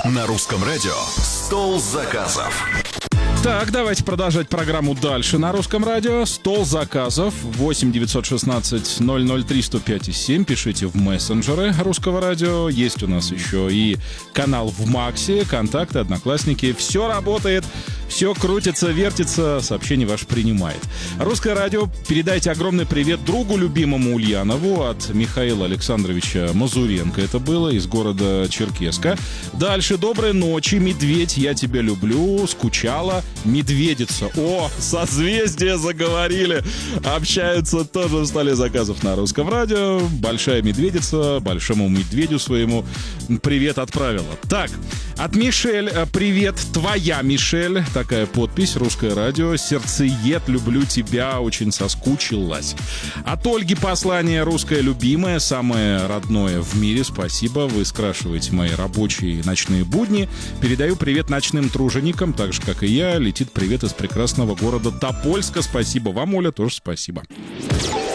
На русском радио «Стол заказов». Так, давайте продолжать программу дальше на русском радио. Стол заказов 8 916 003 105 7. Пишите в мессенджеры русского радио. Есть у нас еще и канал в Максе, контакты, одноклассники. Все работает, все крутится, вертится, сообщение ваше принимает. Русское радио, передайте огромный привет другу любимому Ульянову от Михаила Александровича Мазуренко. Это было из города Черкесска. Дальше. Доброй ночи, медведь, я тебя люблю, скучала. Медведица. О, созвездия заговорили. Общаются тоже в столе заказов на русском радио. Большая медведица большому медведю своему привет отправила. Так, от Мишель привет. Твоя Мишель. Такая подпись. Русское радио. Сердцеед, люблю тебя. Очень соскучилась. От Ольги послание. Русское любимое. Самое родное в мире. Спасибо. Вы скрашиваете мои рабочие ночные будни. Передаю привет ночным труженикам. Так же, как и я. Летит привет из прекрасного города Топольска. Спасибо вам, Оля, тоже спасибо.